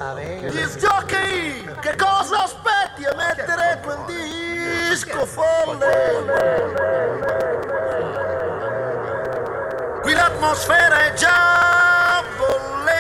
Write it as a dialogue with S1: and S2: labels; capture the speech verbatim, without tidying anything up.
S1: Disc jockey, che cosa aspetti a mettere quel disco folle? Qui l'atmosfera è già